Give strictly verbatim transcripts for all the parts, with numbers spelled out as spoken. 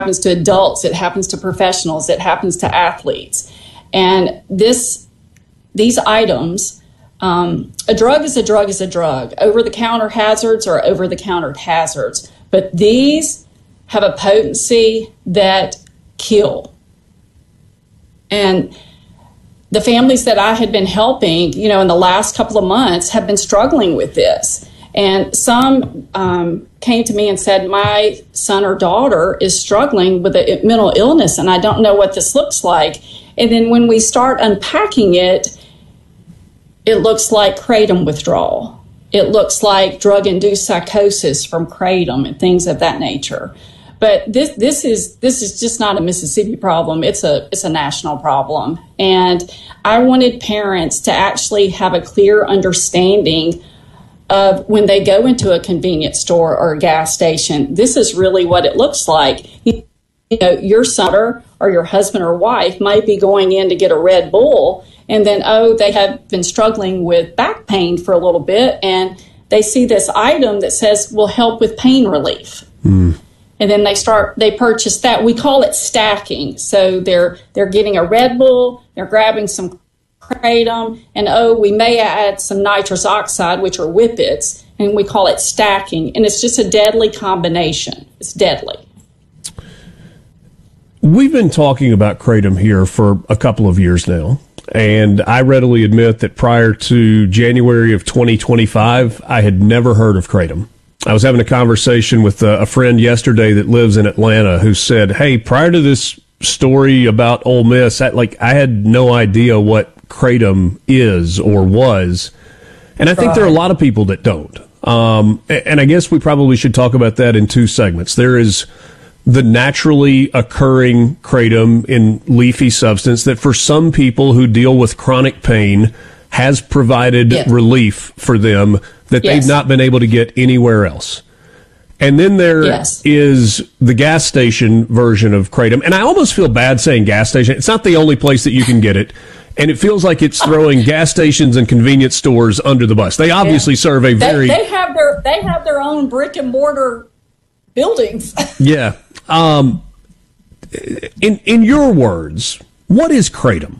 happens to adults, it happens to professionals, it happens to athletes. And this, these items, um, a drug is a drug is a drug. Over-the-counter hazards are over-the-counter hazards. But these have a potency that kill. And the families that I had been helping, you know, in the last couple of months have been struggling with this. And some um, came to me and said, my son or daughter is struggling with a mental illness, and I don't know what this looks like. And then when we start unpacking it, it looks like kratom withdrawal. It looks like drug-induced psychosis from kratom and things of that nature. But this this is this is just not a Mississippi problem. It's a it's a national problem. And I wanted parents to actually have a clear understanding of when they go into a convenience store or a gas station, this is really what it looks like. You know, your son or your husband or wife might be going in to get a Red Bull, and then, oh, they have been struggling with back pain for a little bit, and they see this item that says will help with pain relief. Mm. And then they start, they purchase that. We call it stacking. So they're they're getting a Red Bull, they're grabbing some kratom, and oh, we may add some nitrous oxide, which are whippets, and we call it stacking. And it's just a deadly combination. It's deadly. We've been talking about kratom here for a couple of years now, and I readily admit that prior to January of twenty twenty-five, I had never heard of kratom. I was having a conversation with a, a friend yesterday that lives in Atlanta who said, hey, prior to this story about Ole Miss, I, like I had no idea what kratom is or was. And I think there are a lot of people that don't. Um, and I guess we probably should talk about that in two segments. There is the naturally occurring kratom in leafy substance that for some people who deal with chronic pain has provided yes. relief for them that yes. they've not been able to get anywhere else. And then there yes. is the gas station version of kratom. And I almost feel bad saying gas station. It's not the only place that you can get it. And it feels like it's throwing gas stations and convenience stores under the bus. They obviously yeah. serve a very... They, they have their they have their own brick and mortar buildings. yeah. Um, in in your words, what is kratom?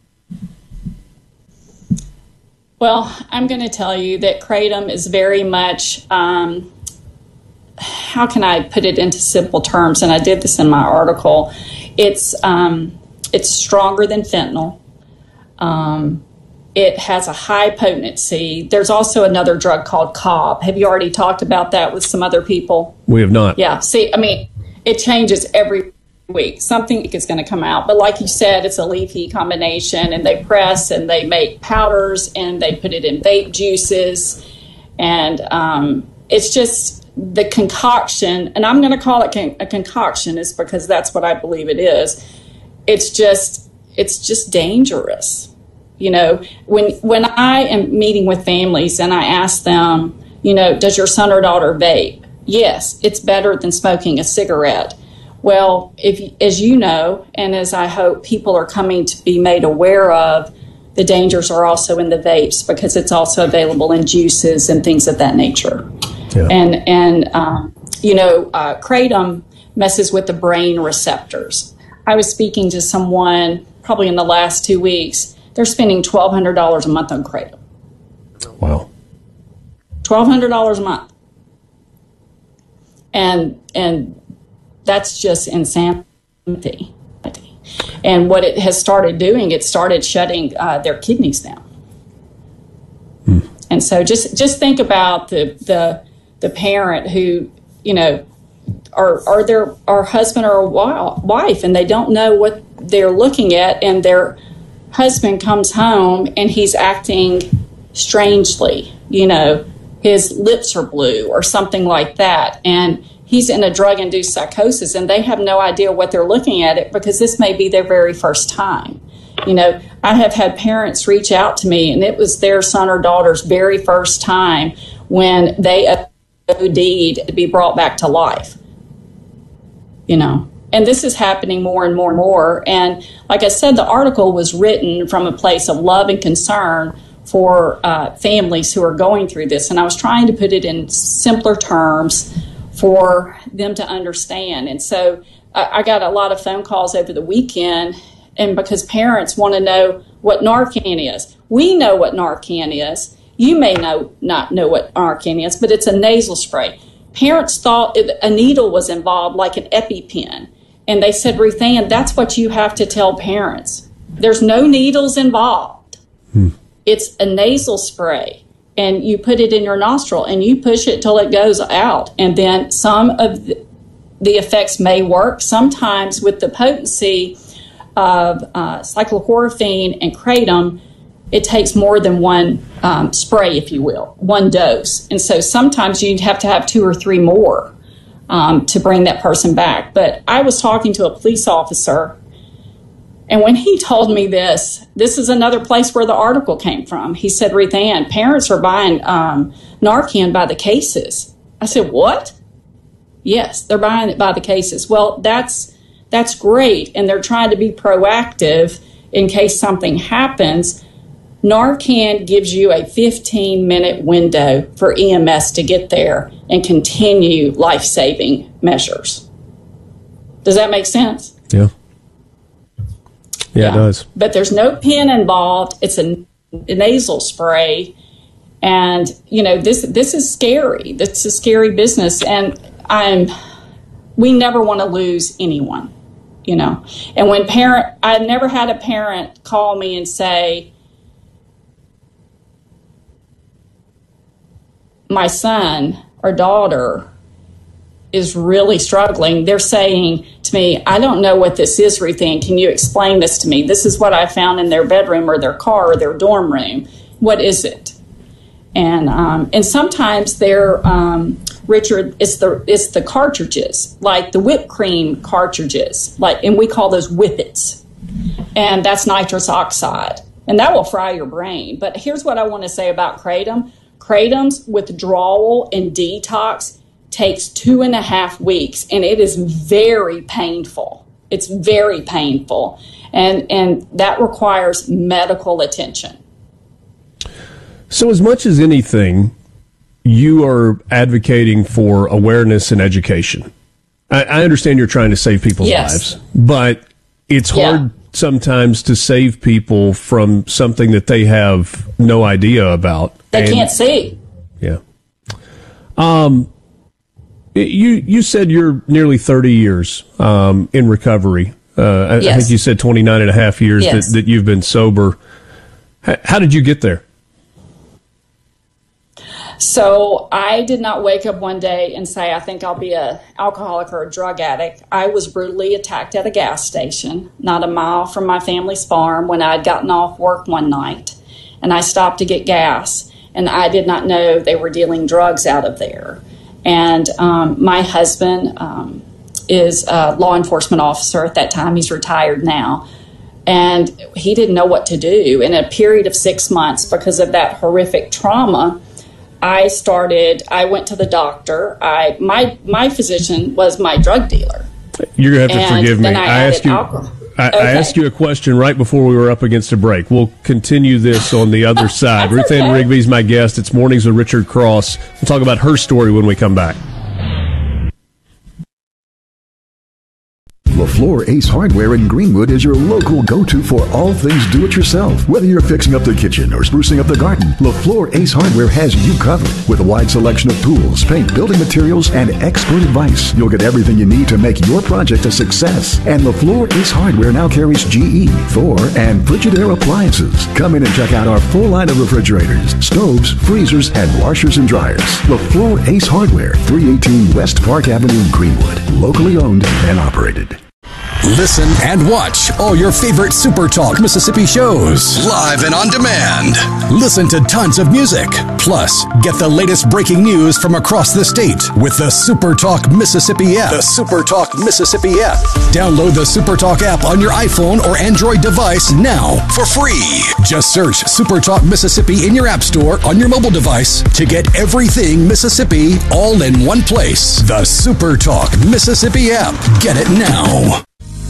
Well, I'm going to tell you that kratom is very much, um, how can I put it into simple terms? And I did this in my article. It's um, it's stronger than fentanyl. Um, it has a high potency. There's also another drug called Cobb. Have you already talked about that with some other people? We have not. Yeah. See, I mean, it changes every week. Something is going to come out. But like you said, it's a leafy combination, and they press and they make powders and they put it in vape juices. And um, it's just the concoction, and I'm going to call it con- a concoction is because that's what I believe it is. It's just, it's just dangerous. You know, when when I am meeting with families and I ask them, you know, does your son or daughter vape? Yes, it's better than smoking a cigarette. Well, if as you know, and as I hope people are coming to be made aware of, the dangers are also in the vapes because it's also available in juices and things of that nature. Yeah. And, and um, you know, uh, kratom messes with the brain receptors. I was speaking to someone probably in the last two weeks. They're spending twelve hundred dollars a month on kratom. Wow. twelve hundred dollars a month. And and that's just insanity. And what it has started doing, it started shutting uh, their kidneys down. Hmm. And so just just think about the the the parent who, you know, are are their our husband or a wife, and they don't know what they're looking at, and their husband comes home and he's acting strangely, you know, his lips are blue or something like that, and he's in a drug-induced psychosis, and they have no idea what they're looking at it because this may be their very first time. You know, I have had parents reach out to me, and it was their son or daughter's very first time when they O D'd to be brought back to life, you know. And this is happening more and more and more. And like I said, the article was written from a place of love and concern for uh, families who are going through this. And I was trying to put it in simpler terms for them to understand. And so I, I got a lot of phone calls over the weekend, and because parents want to know what Narcan is. We know what Narcan is. You may know not know what Narcan is, but it's a nasal spray. Parents thought it, a needle was involved, like an EpiPen. And they said, Ruth Ann, that's what you have to tell parents. There's no needles involved. Hmm. It's a nasal spray. And you put it in your nostril, and you push it till it goes out. And then some of the, the effects may work. Sometimes with the potency of uh, cyclochlorophene and kratom, it takes more than one um, spray, if you will, one dose. And so sometimes you have to have two or three more um, to bring that person back. But I was talking to a police officer, and when he told me this, this is another place where the article came from. He said, Ruth Ann, parents are buying um, Narcan by the cases. I said, what? Yes, they're buying it by the cases. Well, that's that's great, and they're trying to be proactive in case something happens. Narcan gives you a fifteen-minute window for E M S to get there and continue life-saving measures. Does that make sense? Yeah. Yeah, yeah, it does. But there's no pen involved. It's a, a nasal spray. And, you know, this this is scary. This is scary business. And I'm we never want to lose anyone, you know. And when parent, I never had a parent call me and say, my son or daughter is really struggling. They're saying to me, I don't know what this is, Ruth Ann. Can you explain this to me? This is what I found in their bedroom or their car or their dorm room. What is it? And um, and sometimes they're, um, Richard, it's the it's the cartridges, like the whipped cream cartridges, like, and we call those whippets. And that's nitrous oxide. And that will fry your brain. But here's what I want to say about kratom. Kratom's withdrawal and detox takes two and a half weeks, and it is very painful. It's very painful, and and that requires medical attention. So as much as anything, you are advocating for awareness and education. I, I understand you're trying to save people's yes. lives, but it's hard yeah. sometimes to save people from something that they have no idea about. They and, can't see. Yeah. Um. You you said you're nearly thirty years um, in recovery. Uh, I, yes. I think you said twenty-nine and a half years yes. that, that you've been sober. H- how did you get there? So I did not wake up one day and say, I think I'll be an alcoholic or a drug addict. I was brutally attacked at a gas station, not a mile from my family's farm, when I had gotten off work one night. And I stopped to get gas, and I did not know they were dealing drugs out of there. And um, my husband um, is a law enforcement officer at that time. He's retired now. And he didn't know what to do. In a period of six months, because of that horrific trauma, I started, I went to the doctor. I my my physician was my drug dealer. You're going to have to and forgive me. I, I asked you. Alcohol. I, okay. I asked you a question right before we were up against a break. We'll continue this on the other side. Ruth Ann okay. Rigby's my guest. It's Mornings with Richard Cross. We'll talk about her story when we come back. LaFleur Ace Hardware in Greenwood is your local go-to for all things do-it-yourself. Whether you're fixing up the kitchen or sprucing up the garden, LaFleur Ace Hardware has you covered. With a wide selection of tools, paint, building materials, and expert advice, you'll get everything you need to make your project a success. And LaFleur Ace Hardware now carries G E, Thor, and Frigidaire appliances. Come in and check out our full line of refrigerators, stoves, freezers, and washers and dryers. LaFleur Ace Hardware, three eighteen West Park Avenue, Greenwood. Locally owned and operated. Listen and watch all your favorite Super Talk Mississippi shows live and on demand. Listen to tons of music. Plus, get the latest breaking news from across the state with the Super Talk Mississippi app. The Super Talk Mississippi app. Download the Super Talk app on your iPhone or Android device now for free. Just search Super Talk Mississippi in your app store on your mobile device to get everything Mississippi all in one place. The Super Talk Mississippi app. Get it now.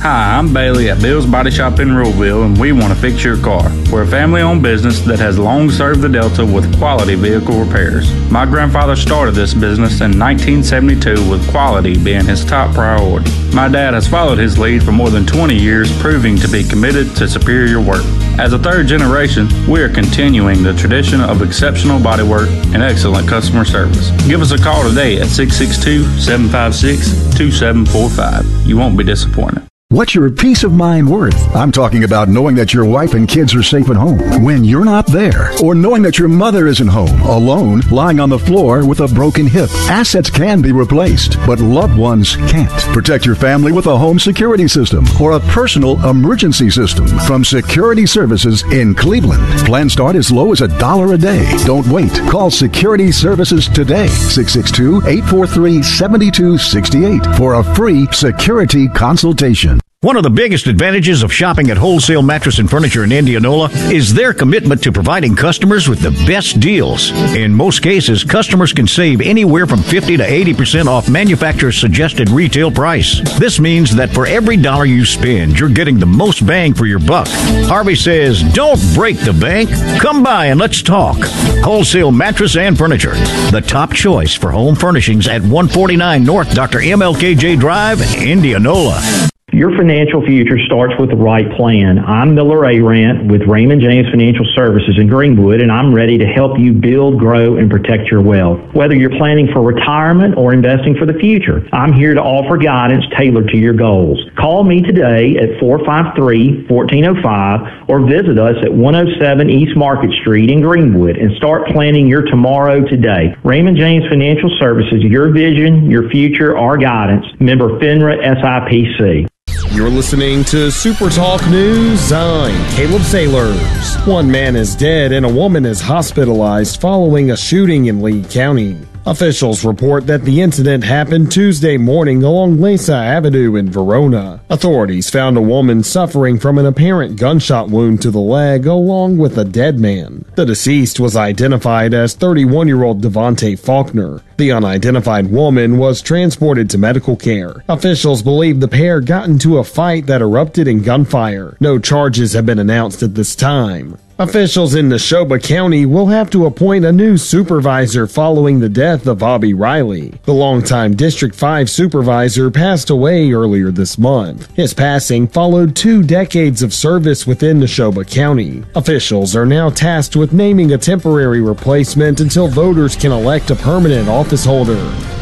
Hi, I'm Bailey at Bill's Body Shop in Ruleville, and we want to fix your car. We're a family-owned business that has long served the Delta with quality vehicle repairs. My grandfather started this business in nineteen seventy-two with quality being his top priority. My dad has followed his lead for more than twenty years, proving to be committed to superior work. As a third generation, we are continuing the tradition of exceptional bodywork and excellent customer service. Give us a call today at six six two, seven five six, two seven four five. You won't be disappointed. What's your peace of mind worth? I'm talking about knowing that your wife and kids are safe at home when you're not there, or knowing that your mother isn't home, alone, lying on the floor with a broken hip. Assets can be replaced, but loved ones can't. Protect your family with a home security system or a personal emergency system from Security Services in Cleveland. Plans start as low as a dollar a day. Don't wait. Call Security Services today, six six two, eight four three, seven two six eight, for a free security consultation. One of the biggest advantages of shopping at Wholesale Mattress and Furniture in Indianola is their commitment to providing customers with the best deals. In most cases, customers can save anywhere from fifty to eighty percent off manufacturer's suggested retail price. This means that for every dollar you spend, you're getting the most bang for your buck. Harvey says, don't break the bank. Come by and let's talk. Wholesale Mattress and Furniture, the top choice for home furnishings at one forty-nine North Doctor M L K J Drive, Indianola. Your financial future starts with the right plan. I'm Miller Arant with Raymond James Financial Services in Greenwood, and I'm ready to help you build, grow, and protect your wealth. Whether you're planning for retirement or investing for the future, I'm here to offer guidance tailored to your goals. Call me today at four five three, one four zero five or visit us at one oh seven East Market Street in Greenwood and start planning your tomorrow today. Raymond James Financial Services, your vision, your future, our guidance. Member FINRA S I P C. You're listening to Super Talk News. I'm Caleb Sailors. One man is dead and a woman is hospitalized following a shooting in Lee County. Officials report that the incident happened Tuesday morning along Lesa Avenue in Verona. Authorities found a woman suffering from an apparent gunshot wound to the leg along with a dead man. The deceased was identified as thirty-one-year-old Devontae Faulkner. The unidentified woman was transported to medical care. Officials believe the pair got into a fight that erupted in gunfire. No charges have been announced at this time. Officials in Neshoba County will have to appoint a new supervisor following the death of Bobby Riley. The longtime District five supervisor passed away earlier this month. His passing followed two decades of service within Neshoba County. Officials are now tasked with naming a temporary replacement until voters can elect a permanent office holder.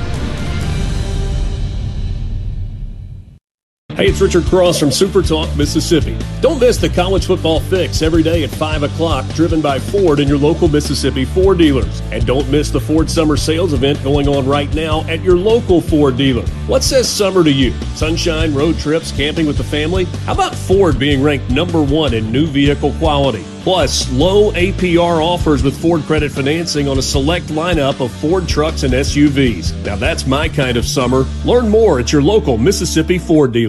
Hey, it's Richard Cross from Super Talk, Mississippi. Don't miss the college football fix every day at five o'clock, driven by Ford and your local Mississippi Ford dealers. And don't miss the Ford Summer Sales event going on right now at your local Ford dealer. What says summer to you? Sunshine, road trips, camping with the family? How about Ford being ranked number one in new vehicle quality? Plus, low A P R offers with Ford Credit Financing on a select lineup of Ford trucks and S U Vs. Now that's my kind of summer. Learn more at your local Mississippi Ford dealer.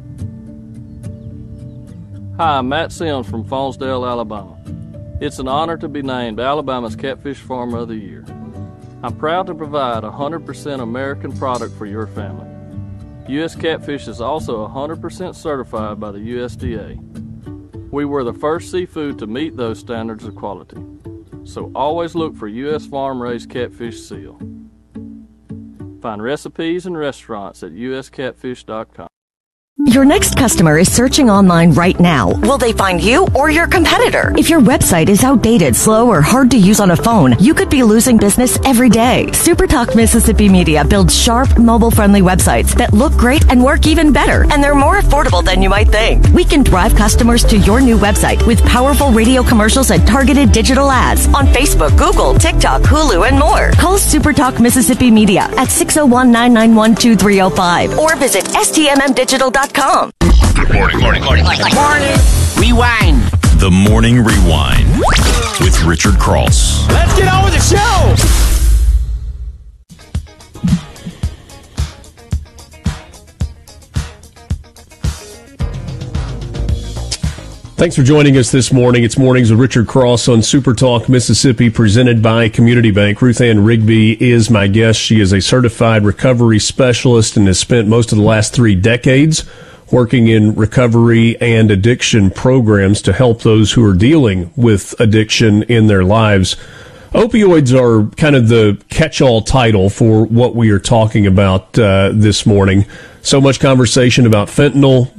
Hi, I'm Matt Sims from Faunsdale, Alabama. It's an honor to be named Alabama's Catfish Farmer of the Year. I'm proud to provide a one hundred percent American product for your family. U S Catfish is also one hundred percent certified by the U S D A. We were the first seafood to meet those standards of quality. So always look for U S farm-raised catfish seal. Find recipes and restaurants at U S catfish dot com. Your next customer is searching online right now. Will they find you or your competitor? If your website is outdated, slow, or hard to use on a phone, you could be losing business every day. SuperTalk Mississippi Media builds sharp, mobile-friendly websites that look great and work even better, and they're more affordable than you might think. We can drive customers to your new website with powerful radio commercials and targeted digital ads on Facebook, Google, TikTok, Hulu, and more. Call SuperTalk Mississippi Media at six oh one, nine nine one, two three oh five or visit S T M M digital dot com. Good morning, morning, morning, morning. Morning. Rewind. The Morning Rewind with Richard Cross. Let's get on with the show. Thanks for joining us this morning. It's Mornings with Richard Cross on Super Talk Mississippi, presented by Community Bank. Ruth Ann Rigby is my guest. She is a certified recovery specialist and has spent most of the last three decades working in recovery and addiction programs to help those who are dealing with addiction in their lives. Opioids are kind of the catch-all title for what we are talking about uh, this morning. So much conversation about fentanyl,